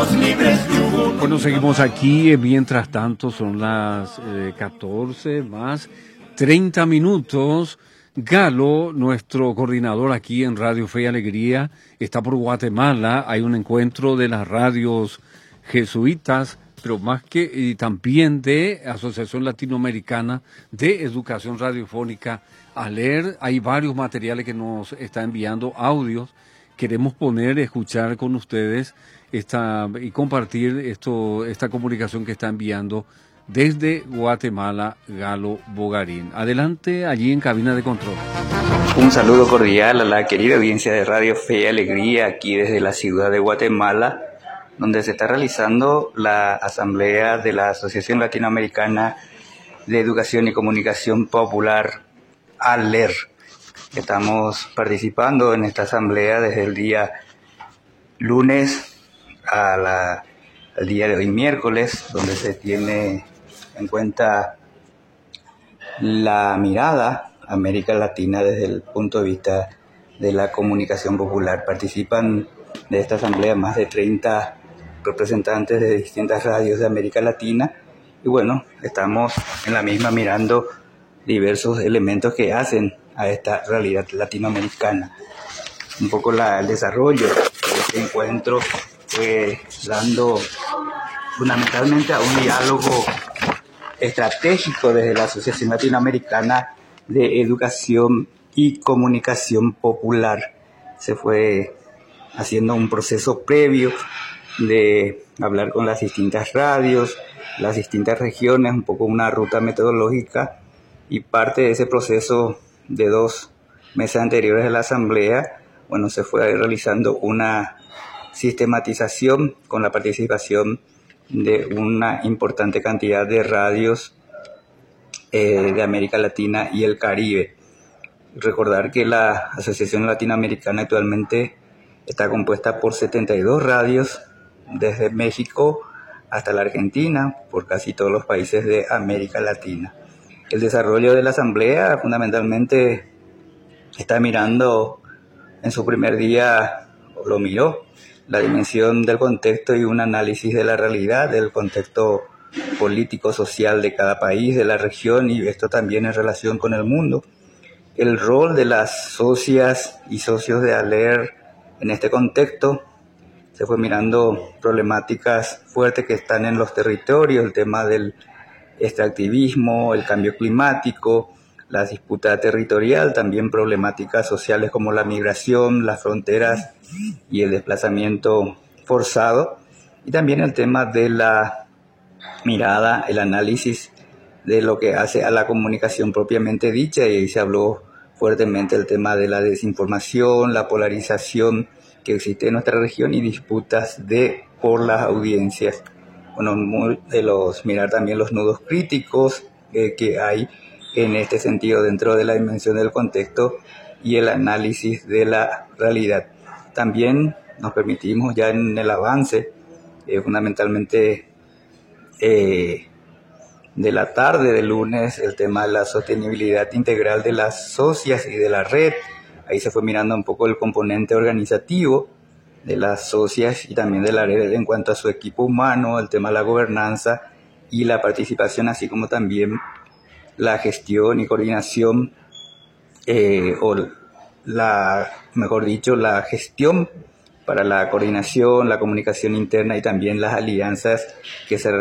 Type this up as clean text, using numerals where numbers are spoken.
Bueno, seguimos aquí. Mientras tanto, son las 14 más 30 minutos. Galo, nuestro coordinador aquí en Radio Fe y Alegría, está por Guatemala. Hay un encuentro de las radios jesuitas, pero más que y también de Asociación Latinoamericana de Educación Radiofónica. A leer, hay varios materiales que nos está enviando, audios. Queremos escuchar con ustedes y compartir esta comunicación que está enviando desde Guatemala Galo Bogarín. Adelante, allí en cabina de control. Un saludo cordial a la querida audiencia de Radio Fe y Alegría, aquí desde la ciudad de Guatemala, donde se está realizando la asamblea de la Asociación Latinoamericana de Educación y Comunicación Popular, ALER. Estamos participando en esta asamblea desde el día lunes al día de hoy, miércoles, donde se tiene en cuenta la mirada a América Latina desde el punto de vista de la comunicación popular. Participan de esta asamblea más de 30 representantes de distintas radios de América Latina y bueno, estamos en la misma mirando diversos elementos que hacen a esta realidad latinoamericana. Un poco el desarrollo de este encuentro fue dando fundamentalmente a un diálogo estratégico desde la Asociación Latinoamericana de Educación y Comunicación Popular. Se fue haciendo un proceso previo de hablar con las distintas radios, las distintas regiones, un poco una ruta metodológica, y parte de ese proceso de 2 meses anteriores a la asamblea, bueno, se fue realizando una sistematización con la participación de una importante cantidad de radios de América Latina y el Caribe. Recordar que la Asociación Latinoamericana actualmente está compuesta por 72 radios desde México hasta la Argentina, por casi todos los países de América Latina. El desarrollo de la asamblea fundamentalmente está mirando en su primer día, lo miró, la dimensión del contexto y un análisis de la realidad, del contexto político, social de cada país, de la región, y esto también en relación con el mundo. El rol de las socias y socios de ALER en este contexto, se fue mirando problemáticas fuertes que están en los territorios, el tema del extractivismo, el cambio climático, la disputa territorial, también problemáticas sociales como la migración, las fronteras y el desplazamiento forzado, y también el tema de la mirada, el análisis de lo que hace a la comunicación propiamente dicha, y ahí se habló fuertemente el tema de la desinformación, la polarización que existe en nuestra región y disputas por las audiencias. Bueno, mirar también los nudos críticos que hay en este sentido dentro de la dimensión del contexto y el análisis de la realidad. También nos permitimos ya en el avance, fundamentalmente de la tarde del lunes, el tema de la sostenibilidad integral de las socias y de la red. Ahí se fue mirando un poco el componente organizativo de las socias y también de la red en cuanto a su equipo humano, el tema de la gobernanza y la participación, así como también la gestión y coordinación, la gestión para la coordinación, la comunicación interna y también las alianzas que se